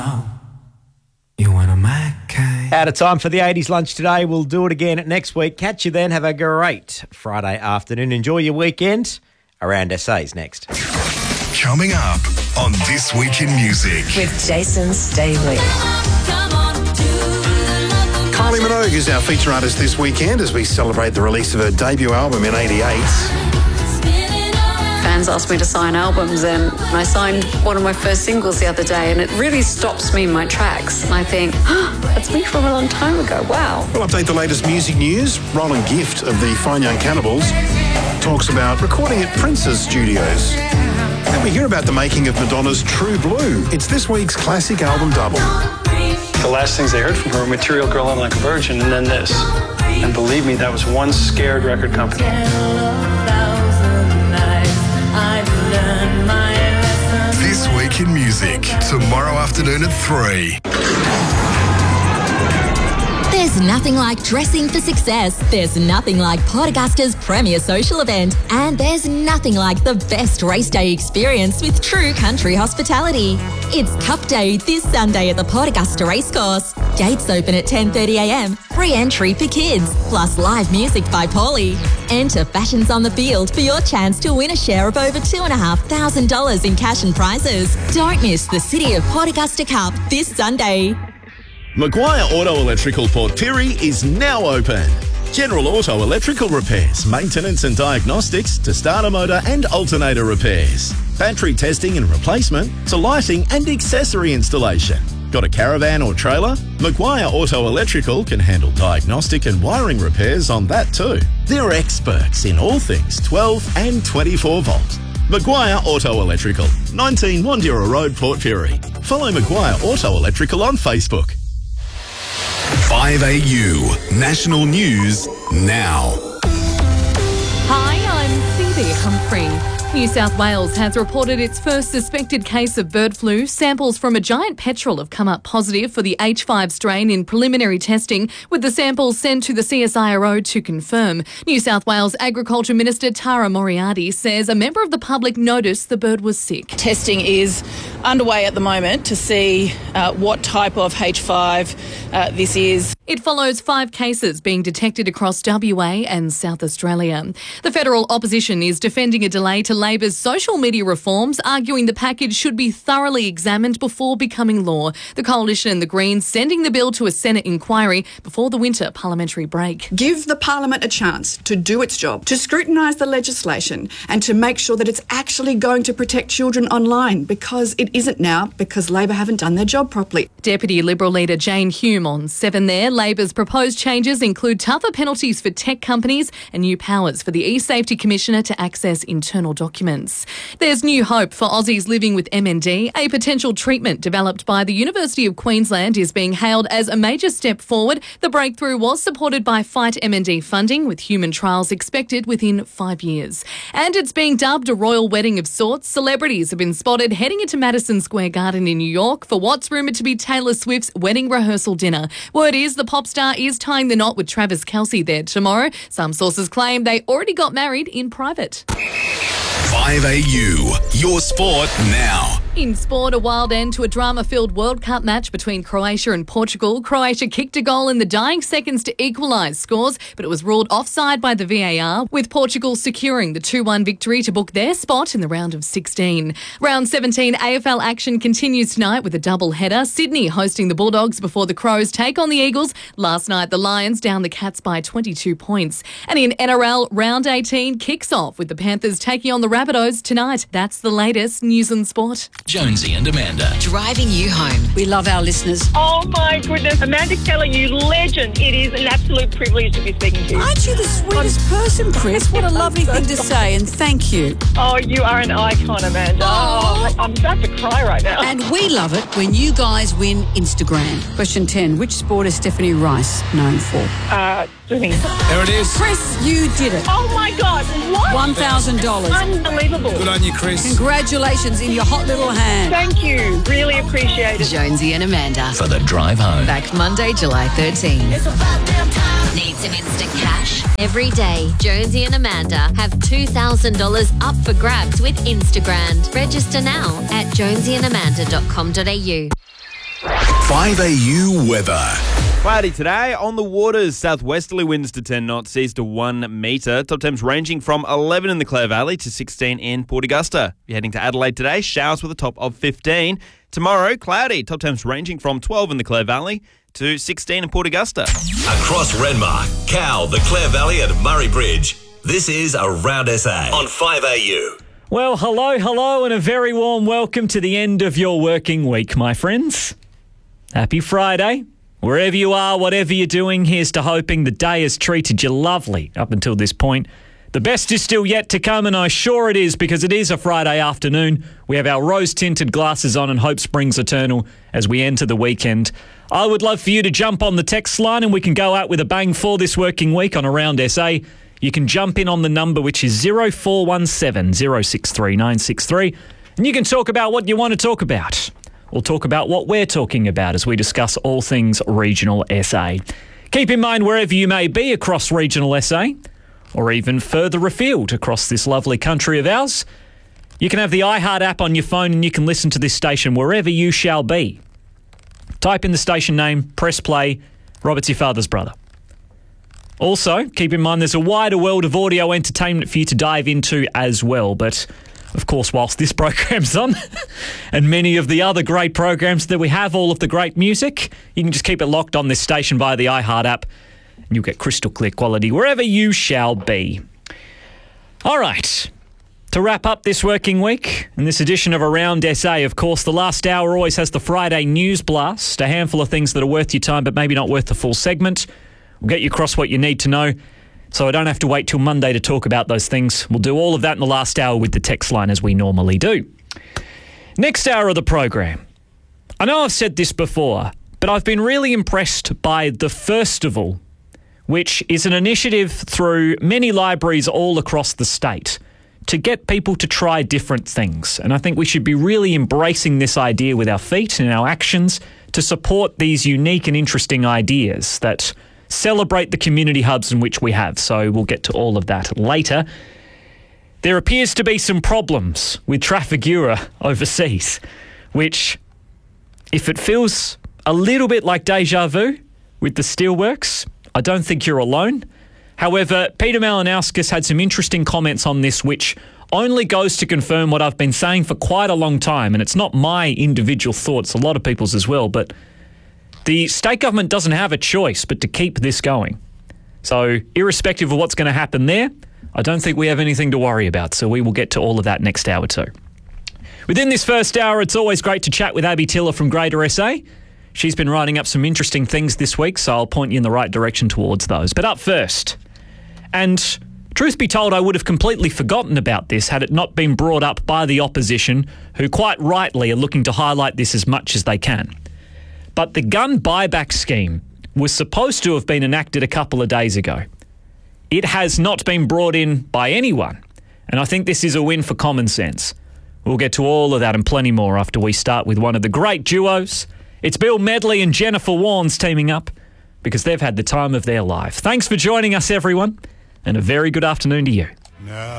Out of time for the 80s lunch today. We'll do it again next week. Catch you then. Have a great Friday afternoon. Enjoy your weekend. Around SA's next. Coming up on This Week in Music with Jason Staley. Kylie Minogue is our feature artist this weekend as we celebrate the release of her debut album in '88. Fans asked me to sign albums, and I signed one of my first singles the other day, and it really stops me in my tracks. And I think, that's me from a long time ago. Wow. We'll update the latest music news. Roland Gift of the Fine Young Cannibals talks about recording at Prince's studios. And we hear about the making of Madonna's True Blue. It's this week's classic album double. The last things they heard from her were Material Girl and Like a Virgin, and then this. And believe me, that was one scared record company. This Week in Music, tomorrow afternoon at 3. There's nothing like dressing for success. There's nothing like Port Augusta's premier social event. And there's nothing like the best race day experience with True Country Hospitality. It's Cup Day this Sunday at the Port Augusta Racecourse. Gates open at 10:30am. Free entry for kids, plus live music by Paulie. Enter Fashions on the Field for your chance to win a share of over $2,500 in cash and prizes. Don't miss the City of Port Augusta Cup this Sunday. Maguire Auto Electrical Port Pirie is now open. General auto electrical repairs, maintenance and diagnostics to starter motor and alternator repairs. Battery testing and replacement to lighting and accessory installation. Got a caravan or trailer? Maguire Auto Electrical can handle diagnostic and wiring repairs on that too. They're experts in all things 12 and 24 volt. Maguire Auto Electrical, 19 Wandura Road, Port Pirie. Follow Maguire Auto Electrical on Facebook. 5AU, national news now. Hi, I'm Phoebe Humphrey. New South Wales has reported its first suspected case of bird flu. Samples from a giant petrel have come up positive for the H5 strain in preliminary testing, with the samples sent to the CSIRO to confirm. New South Wales Agriculture Minister Tara Moriarty says a member of the public noticed the bird was sick. Testing is underway at the moment to see what type of H5 this is. It follows 5 cases being detected across WA and South Australia. The federal opposition is defending a delay to Labor's social media reforms, arguing the package should be thoroughly examined before becoming law. The Coalition and the Greens sending the bill to a Senate inquiry before the winter parliamentary break. Give the Parliament a chance to do its job, to scrutinise the legislation and to make sure that it's actually going to protect children online, because it isn't now, because Labor haven't done their job properly. Deputy Liberal leader Jane Hume on 7 there. Labor's proposed changes include tougher penalties for tech companies and new powers for the eSafety Commissioner to access internal documents. There's new hope for Aussies living with MND. A potential treatment developed by the University of Queensland is being hailed as a major step forward. The breakthrough was supported by Fight MND funding, with human trials expected within 5 years. And it's being dubbed a royal wedding of sorts. Celebrities have been spotted heading into Madison Square Garden in New York for what's rumoured to be Taylor Swift's wedding rehearsal dinner. Word is the pop star is tying the knot with Travis Kelce there tomorrow. Some sources claim they already got married in private. 5AU, your sport now. In sport, a wild end to a drama-filled World Cup match between Croatia and Portugal. Croatia kicked a goal in the dying seconds to equalise scores, but it was ruled offside by the VAR, with Portugal securing the 2-1 victory to book their spot in the round of 16. Round 17 AFL action continues tonight with a double-header. Sydney hosting the Bulldogs before the Crows take on the Eagles. Last night, the Lions down the Cats by 22 points. And in NRL, round 18 kicks off with the Panthers taking on the Rabbitohs tonight. That's the latest news and sport. Jonesy and Amanda. Driving you home. We love our listeners. Oh my goodness. Amanda Keller, you legend. It is an absolute privilege to be speaking to you. Aren't you the sweetest person, Chris? What a lovely thing to say, and thank you. Oh, you are an icon, Amanda. Oh, I'm about to cry right now. And we love it when you guys win Instagram. Question 10. Which sport is Stephanie Rice known for? Swimming. There it is. Chris, you did it. Oh my God. What? $1,000. Unbelievable. Good on you, Chris. Congratulations in your hot little hand. Thank you. Really appreciate it. Jonesy and Amanda. For the drive home. Back Monday, July 13. It's about damn time. Need some instant cash? Every day, Jonesy and Amanda have $2,000 up for grabs with Instagram. Register now at jonesyandamanda.com.au. 5AU weather. Cloudy today on the waters. Southwesterly winds to 10 knots, seas to 1 metre. Top temps ranging from 11 in the Clare Valley to 16 in Port Augusta. You're heading to Adelaide today, showers with a top of 15. Tomorrow, cloudy. Top temps ranging from 12 in the Clare Valley to 16 in Port Augusta. Across Renmark, Cowell, the Clare Valley and Murray Bridge. This is Around SA on 5AU. Well, hello, and a very warm welcome to the end of your working week, my friends. Happy Friday. Wherever you are, whatever you're doing, here's to hoping the day has treated you lovely up until this point. The best is still yet to come, and I'm sure it is, because it is a Friday afternoon. We have our rose-tinted glasses on and hope springs eternal as we enter the weekend. I would love for you to jump on the text line and we can go out with a bang for this working week on Around SA. You can jump in on the number, which is 0417 063 963, and you can talk about what you want to talk about. We'll talk about what we're talking about as we discuss all things regional SA. Keep in mind, wherever you may be across regional SA, or even further afield across this lovely country of ours, you can have the iHeart app on your phone and you can listen to this station wherever you shall be. Type in the station name, press play, Robert's your father's brother. Also, keep in mind there's a wider world of audio entertainment for you to dive into as well, but of course, whilst this program's on, and many of the other great programs that we have, all of the great music, you can just keep it locked on this station via the iHeart app, and you'll get crystal clear quality wherever you shall be. All right, to wrap up this working week, in this edition of Around SA, of course, the last hour always has the Friday News Blast, a handful of things that are worth your time, but maybe not worth the full segment. We'll get you across what you need to know, so I don't have to wait till Monday to talk about those things. We'll do all of that in the last hour with the text line as we normally do. Next hour of the program. I know I've said this before, but I've been really impressed by the Firstival, which is an initiative through many libraries all across the state to get people to try different things. And I think we should be really embracing this idea with our feet and our actions to support these unique and interesting ideas that celebrate the community hubs in which we have. So we'll get to all of that later. There appears to be some problems with Trafigura overseas, which, if it feels a little bit like deja vu with the steelworks, I don't think you're alone. However, Peter Malinauskas had some interesting comments on this, which only goes to confirm what I've been saying for quite a long time. And it's not my individual thoughts, a lot of people's as well, but the state government doesn't have a choice but to keep this going. So, irrespective of what's going to happen there, I don't think we have anything to worry about. So we will get to all of that next hour too. Within this first hour, it's always great to chat with Abby Tiller from Greater SA. She's been writing up some interesting things this week, so I'll point you in the right direction towards those. But up first, and truth be told, I would have completely forgotten about this had it not been brought up by the opposition, who quite rightly are looking to highlight this as much as they can. But the gun buyback scheme was supposed to have been enacted a couple of days ago. It has not been brought in by anyone, and I think this is a win for common sense. We'll get to all of that and plenty more after we start with one of the great duos. It's Bill Medley and Jennifer Warnes teaming up because they've had the time of their life. Thanks for joining us, everyone, and a very good afternoon to you. Now